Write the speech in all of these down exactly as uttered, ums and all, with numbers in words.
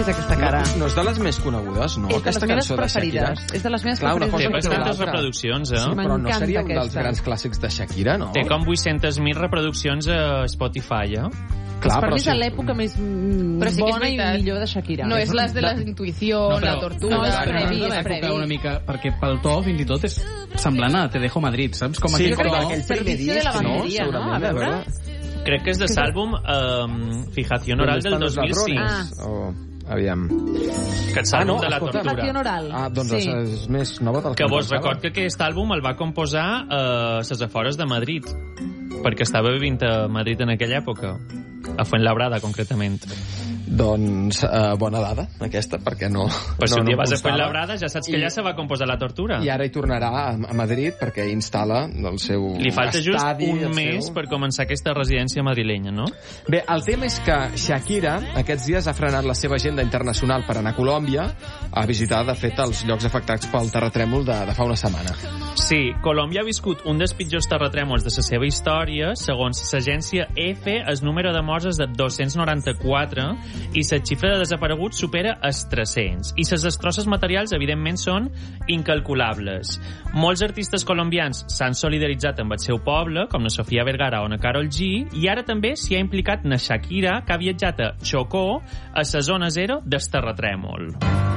és aquesta cara? No, no és de les més conegudes, no? És de les aquesta meves cançó de Shakira. preferides. És de les meves Clar, una preferides. cosa Té que bastantes l'altra. reproduccions, eh? Sí, però no M'encanta seria un dels aquesta. grans clàssics de Shakira, no? Té com vuit-centes mil reproduccions a Spotify, eh? Clar, per però mi és sí. l'època més mm, Però sí que és bona i veritat. millor de Shakira. No és les de la intuïció, No, però- la tortura... no, és la- previ, de és l'època previ. una mica, perquè pel to fins i tot és semblant a Te dejo Madrid, saps? Com Sí, aquell com to... aquell primer Servicio de disc, no? lavanderia, no? Segurament, A veure. veure. Crec que és de l'àlbum um, Fijación Oral del dos mil cinc. Ah. O... Aviam. Que et Ah, àlbum no, de la escolta. tortura. Fijación oral. Ah, doncs Sí. és més nova del que Que vos pensava. record que aquest àlbum el va composar a les afores de Madrid, perquè estava vivint a Madrid en aquella època, a Fuenlabrada, concretament. Doncs uh, bona dada, aquesta, perquè no... Però si no, un dia no vas a constava. Fuenlabrada ja saps que I- allà se va composar la tortura. I ara hi tornarà a, a Madrid perquè instal·la el seu Li falta just estadi, un el mes seu... per començar aquesta residència madrilenya, no? Bé, el tema és que Shakira aquests dies ha frenat la seva agenda internacional per anar a Colòmbia a visitar, de fet, els llocs afectats pel terratrèmol de, de fa una setmana. Sí, Colòmbia ha viscut un dels pitjors terratrèmols de la seva història. Segons l'agència EFE, el número de morts és de dos-cents noranta-quatre i la xifra de desapareguts supera els tres-cents. I les destrosses materials, evidentment, són incalculables. Molts artistes colombians s'han solidaritzat amb el seu poble, com na Sofía Vergara o na Karol G, i ara també s'hi ha implicat na Shakira, que ha viatjat a Chocó, a la zona zero del terratrèmol.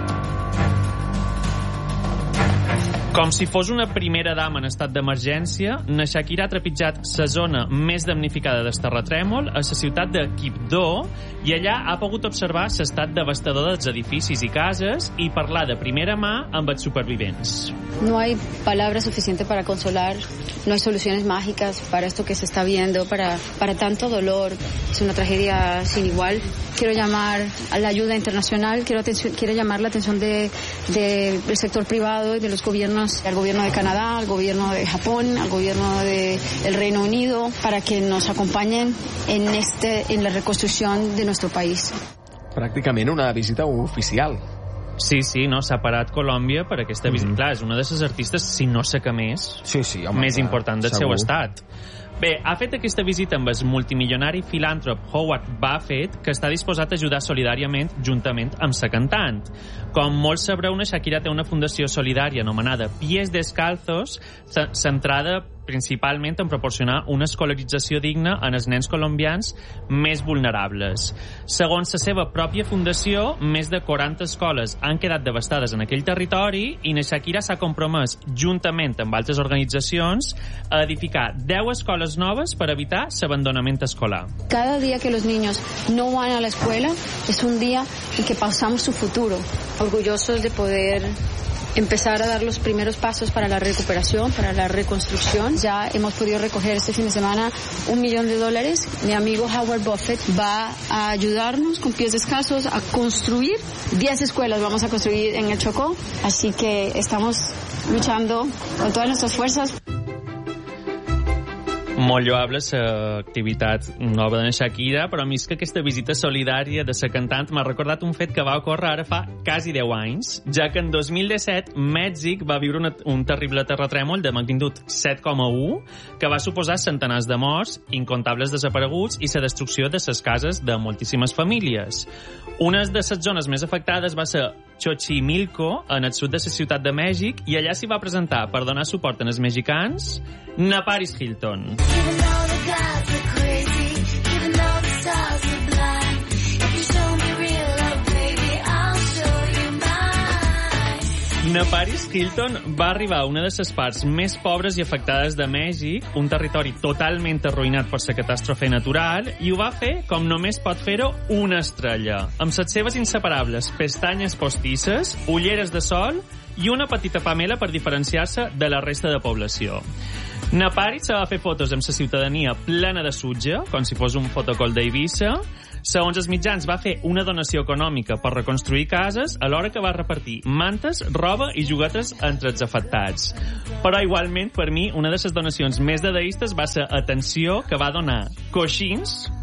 Com si fos una primera dama en estat d'emergència, na Shakira ha trepitjat la zona més damnificada del terratrèmol, a la ciutat de Quibdó, i allà ha pogut observar l'estat devastador dels edificis i cases i parlar de primera mà amb els supervivents. No hay palabras suficientes para consolar, no hay soluciones mágicas para esto que se está viendo, para, para tanto dolor. Es una tragedia sin igual. Quiero llamar a la ayuda internacional, quiero, atención, quiero llamar la atención de, de, del sector privado y de los gobiernos, al gobierno de Canadá, al gobierno de Japón, al gobierno del de Reino Unido, para que nos acompañen en, este, en la reconstrucción de nuestro país. Pràcticament una visita oficial. Sí, sí, no, s'ha parat Colòmbia per aquesta visita. Mm. Clar, és una de les artistes, si no sé que més, Sí, sí, home, més clar, important del segur. seu estat. Bé, ha fet aquesta visita amb el multimilionari filàntrop Howard Buffett, que està disposat a ajudar solidàriament juntament amb sa cantant. Com molts sabreu, una Shakira té una fundació solidària anomenada Pies Descalzos, centrada principalment en proporcionar una escolarització digna en els nens colombians més vulnerables. Segons la seva pròpia fundació, més de quaranta escoles han quedat devastades en aquell territori i na Shakira s'ha compromès, juntament amb altres organitzacions, a edificar deu escoles noves per evitar l'abandonament escolar. Cada día que los niños no van a la escuela es un día en que pausamos su futuro. Orgullosos de poder empezar a dar los primeros pasos para la recuperación, para la reconstrucción. Ya hemos podido recoger este fin de semana un millón de dólares. Mi amigo Howard Buffett va a ayudarnos con Pies Descalzos a construir diez escuelas. Vamos a construir en el Chocó. Así que estamos luchando con todas nuestras fuerzas. Molt lloable l'activitat nova de Shakira, però a mi és que aquesta visita solidària de la cantant m'ha recordat un fet que va ocórrer ara fa quasi deu anys, ja que en dos mil disset Mèxic va viure una, un terrible terratrèmol de magnitud set coma u que va suposar centenars de morts, incontables desapareguts i la destrucció de les cases de moltíssimes famílies. Una de les zones més afectades va ser Xochimilco, en el sud de la ciutat de Mèxic, i allà s'hi va presentar per donar suport als mexicans na Paris Hilton. Na Paris Hilton va arribar a una de les parts més pobres i afectades de Mèxic, un territori totalment arruïnat per la catàstrofe natural, i ho va fer com només pot fer-ho una estrella, amb les seves inseparables pestanyes postisses, ulleres de sol i una petita pamela per diferenciar-se de la resta de població. Na Paris se va fer fotos amb la ciutadania plena de sutge, com si fos un fotocol d'Eivissa. Segons els mitjans, va fer una donació econòmica per reconstruir cases, alhora que va repartir mantes, roba i juguetes entre els afectats. Però igualment, per mi, una de les donacions més dadaistes va ser, atenció, que va donar coixins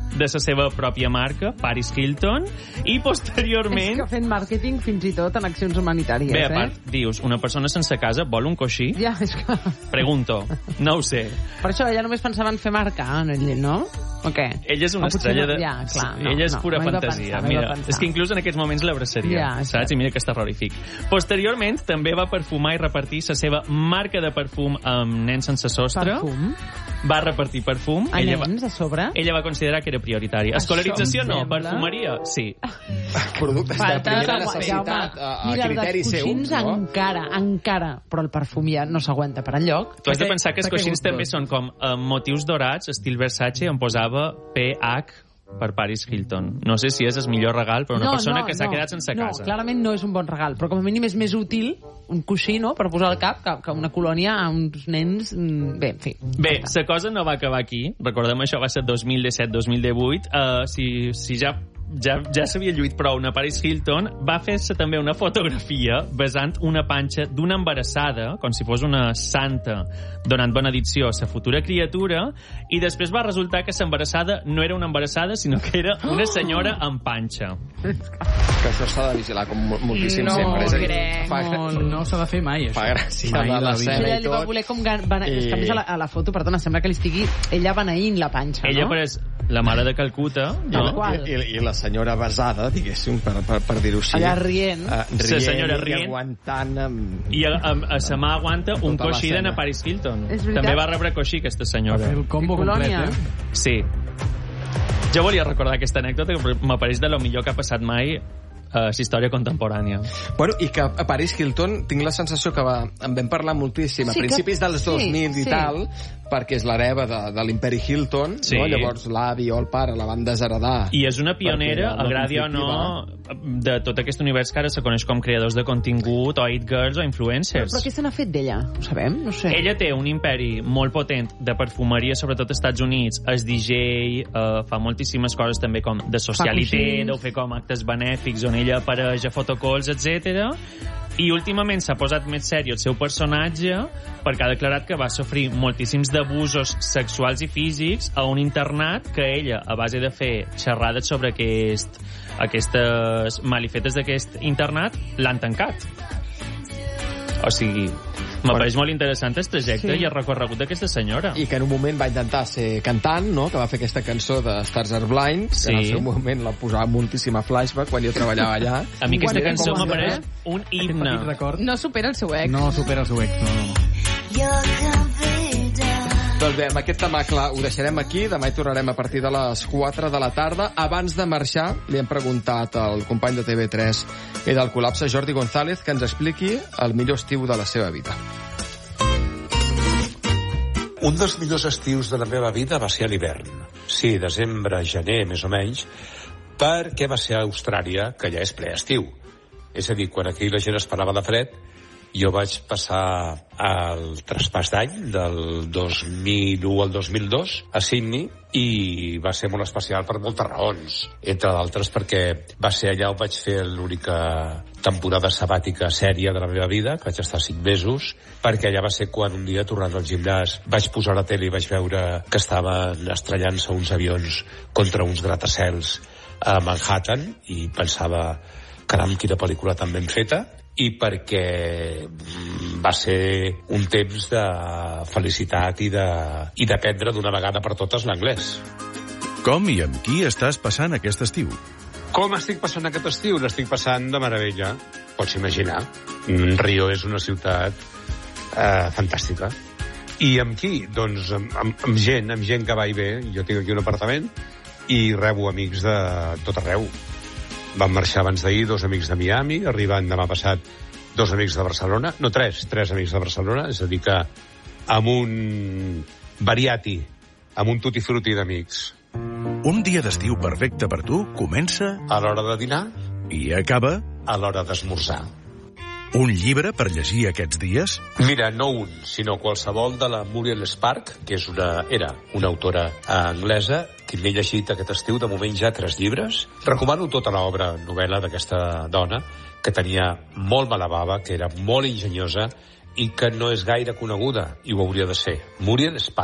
de la seva pròpia marca, Paris Hilton, i posteriorment... És que fent màrqueting fins i tot en accions humanitàries, Bé, eh? a part, dius, una persona sense casa vol un coixí? Ja, és que... Pregunto, no ho sé. Per això ella només pensava en fer marca, no? O què? Ella és una O potser estrella no- de... Ja, clar, no, ella és no, pura no hi va fantasia. pensar, no hi va Mira, pensar. és que inclús en aquests moments l'abraçaria, Ja, és saps? I mira que està horrífic. Posteriorment, també va perfumar i repartir la seva marca de perfum amb nens sense sostre. Perfum? Va repartir perfum. A Ella va, nens, a sobre? ella va considerar que era prioritari. Això Escolarització em no, sembla. perfumeria sí. Productes de Falta primera de- necessitat a, a Mira, criteri els seu. coixins No? encara, encara, però el perfum ja no s'aguanta per enlloc. Tu has de pensar que els per què coixins gustos? també són com eh, motius dorats, estil Versace, on posava P H per Paris Hilton. No sé si és el millor regal per una persona que s'ha quedat sense no, casa. clarament no és un bon regal, però com a mínim és més útil un coixí, no?, per posar al cap que, que una colònia a uns nens... mm, Bé, en fi. Bé, la cosa no va acabar aquí. Recordem, això va ser dos mil disset dos mil divuit. Uh, si, si ja ja, ja s'havia lluit prou una Paris Hilton, va fer-se també una fotografia besant una panxa d'una embarassada, com si fos una santa donant benedicció a sa futura criatura, i després va resultar que l'embarassada no era una embarassada, sinó que era una senyora amb panxa. Que això s'ha de vigilar com mol- moltíssim No, sempre. És a dir, crec, fa, molt. No s'ha de fer mai, això. fa gràcia Mai la, de la la vida. escena Ella i li va tot. voler com... Gan... Bene... I- És que a més a la, a la foto, perdona, sembla que li estigui ella beneint la panxa, Ella no? pareix la mare de Calcuta, Tal no? qual. I, i, I la senyora besada, diguéssim, per, per, per dir-ho així. Allà rient. Uh, La rient, senyora i rient. aguantant... Amb... I a, a, a sa mà aguanta un Tota coixí l'escena. de Paris Hilton. És veritat? També va rebre coixí, aquesta senyora. El combo Que complet, colònia. eh? Sí. Jo volia recordar aquesta anècdota, que m'apareix de lo millor que ha passat mai a la història contemporània. Bueno, i que a Paris Hilton tinc la sensació que va, en vam parlar moltíssim a Sí, que- principis dels sí, dos mil i sí. tal, perquè és l'hereva de, de l'imperi Hilton, Sí. no? Llavors l'avi o el pare la van desheredar. I és una pionera, Perquè la agradi o no, de tot aquest univers que ara se coneix com creadors de contingut, o it girls, o influencers. Però què se n'ha fet d'ella? Ho sabem? No sé. Ella té un imperi molt potent de perfumeria, sobretot als Estats Units. És D J, eh, fa moltíssimes coses també com de socialité, coixins. deu fer com actes benèfics on ella apareix a fotocalls, etcètera. I últimament s'ha posat més sèrio el seu personatge perquè ha declarat que va sofrir moltíssims d'abusos sexuals i físics a un internat que ella, a base de fer xerrades sobre aquest, aquestes malifetes d'aquest internat, l'han tancat. O sigui, m'apareix molt interessant el trajecte Sí. i el recorregut d'aquesta senyora. I que en un moment va intentar ser cantant, no? Que va fer aquesta cançó de Stars Are Blind, que Sí. en el seu moment la posava moltíssima flashback quan jo treballava allà. A mi aquesta Guarda cançó com m'apareix es un Aquest petit himne. record No supera el seu ex. no supera el seu ex. No, no. Doncs bé, amb aquest tema clar ho deixarem aquí. Demà hi tornarem a partir de les quatre de la tarda. Abans de marxar, li hem preguntat al company de T V tres i del Col·lapse, Jordi González, que ens expliqui el millor estiu de la seva vida. Un dels millors estius de la meva vida va ser a l'hivern. Sí, desembre, gener, més o menys, perquè va ser a Austràlia, que ja és ple estiu. És a dir, quan aquí la gent esperava de fred, jo vaig passar el traspàs d'any del dos mil u al dos mil dos a Sydney i va ser molt especial per moltes raons. Entre d'altres perquè va ser allà on vaig fer l'única temporada sabàtica sèria de la meva vida, que vaig estar cinc mesos, perquè allà va ser quan un dia, tornant al gimnàs, vaig posar la tele i vaig veure que estaven estrellant-se uns avions contra uns gratacels a Manhattan i pensava, caram, quina pel·lícula tan ben feta, i perquè va ser un temps de felicitat i de- i d'aprendre d'una vegada per totes l'anglès. Com i amb qui estàs passant aquest estiu? Com estic passant aquest estiu? L'estic passant de meravella. Pots imaginar. Mm, Rio és una ciutat eh, fantàstica. I amb qui? Doncs amb, amb, amb gent, amb gent que va i ve. Jo tinc aquí un apartament i rebo amics de tot arreu. Van marxar abans d'ahir dos amics de Miami, arribant demà passat dos amics de Barcelona, no tres, tres amics de Barcelona, és a dir que amb un variati, amb un tutti-frutti d'amics. Un dia d'estiu perfecte per tu comença A l'hora de dinar, i acaba a l'hora d'esmorzar. un llibre per llegir aquests dies? Mira, no un, sinó qualsevol de la Muriel Spark, que és una, era una autora anglesa, que m'he llegit aquest estiu, de moment ja tres llibres. Recomano tota l'obra novel·la d'aquesta dona, que tenia molt mala bava, que era molt enginyosa i que no és gaire coneguda, i ho hauria de ser. Muriel Spark.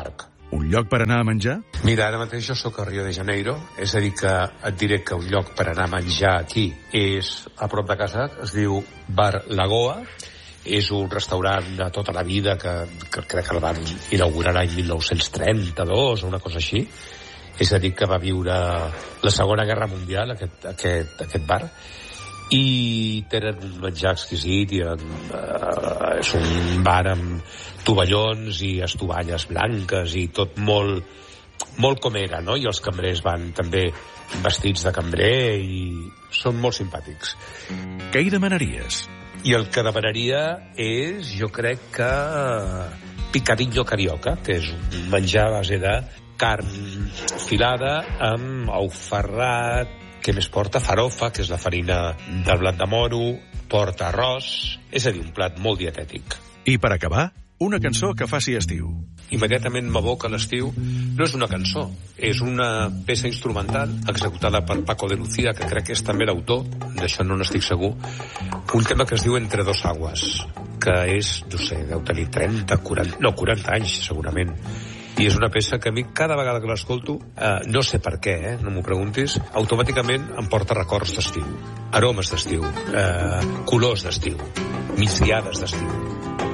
Un lloc per anar a menjar? Mira, ara mateix jo sóc a Rio de Janeiro, és a dir que et diré que un lloc per anar a menjar aquí és a prop de casa, es diu Bar Lagoa, és un restaurant de tota la vida que, que crec que el van inaugurar l'any mil nou-cents trenta-dos o una cosa així, és a dir que va viure la Segona Guerra Mundial aquest, aquest, aquest bar, i tenen un menjar exquisit i en, uh, és un bar amb tovallons i estovalles blanques i tot molt, molt com era, no? I els cambrers van també vestits de cambrer i són molt simpàtics. Què hi demanaries? I el que demanaria és, jo crec que picadillo carioca, que és un menjar a base de carn filada amb ou ferrat. Què més porta? Farofa, que és la farina del blat de moro, porta arròs, és a dir, un plat molt dietètic. I per acabar, una cançó que faci estiu. Immediatament m'aboca l'estiu. No és una cançó, és una peça instrumental executada per Paco de Lucía, que crec que és també l'autor, d'això no n'estic segur, un tema que es diu Entre dos aguas, que és, no sé, deu tenir trenta, quaranta, no, quaranta anys, segurament. I és una peça que a mi cada vegada que l'escolto, eh, no sé per què, eh, no m'ho preguntis, automàticament em porta records d'estiu, aromes d'estiu, eh, colors d'estiu, migdiades d'estiu.